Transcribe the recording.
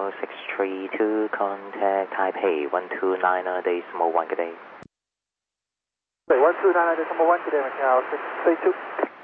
632, contact Taipei 129.1, good day. 129.1, good day, Macau 632.